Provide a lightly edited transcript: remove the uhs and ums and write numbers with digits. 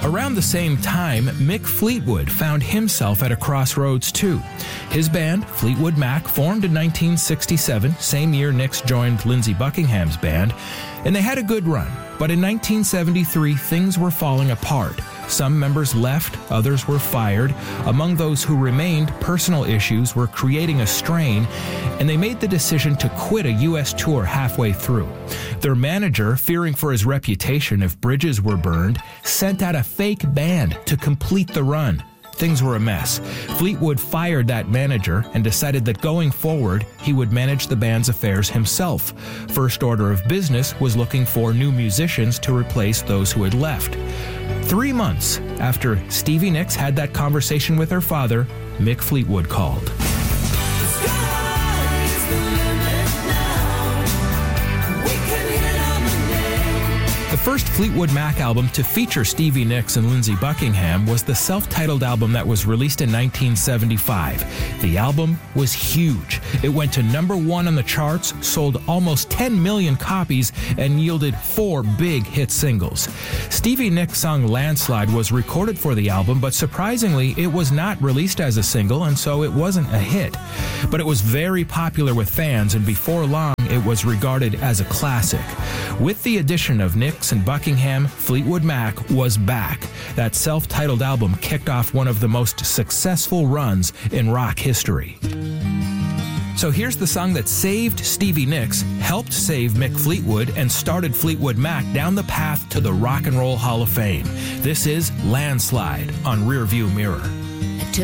Around the same time, Mick Fleetwood found himself at a crossroads too. His band, Fleetwood Mac, formed in 1967, same year Nicks joined Lindsey Buckingham's band, and they had a good run. But in 1973, things were falling apart. Some members left, others were fired. Among those who remained, personal issues were creating a strain, and they made the decision to quit a U.S. tour halfway through. Their manager, fearing for his reputation if bridges were burned, sent out a fake band to complete the run. Things were a mess. Fleetwood fired that manager and decided that going forward, he would manage the band's affairs himself. First order of business was looking for new musicians to replace those who had left. 3 months after Stevie Nicks had that conversation with her father, Mick Fleetwood called. The first Fleetwood Mac album to feature Stevie Nicks and Lindsey Buckingham was the self-titled album that was released in 1975. The album was huge. It went to number 1 on the charts, sold almost 10 million copies, and yielded 4 big hit singles. Stevie Nicks' song Landslide was recorded for the album, but surprisingly, it was not released as a single, and so it wasn't a hit. But it was very popular with fans, and before long, it was regarded as a classic. With the addition of Nicks and Buckingham, Fleetwood Mac was back. That self-titled album kicked off one of the most successful runs in rock history. So here's the song that saved Stevie Nicks, helped save Mick Fleetwood, and started Fleetwood Mac down the path to the Rock and Roll Hall of Fame. This is Landslide on Rearview Mirror.